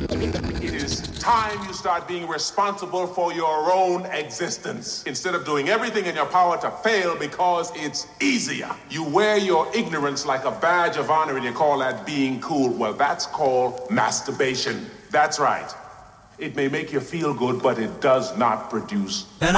It is time you start being responsible for your own existence. Instead of doing everything in your power to fail because it's easier. You wear your ignorance like a badge of honor and you call that being cool. Well, that's called masturbation. That's right. It may make you feel good, but it does not produce.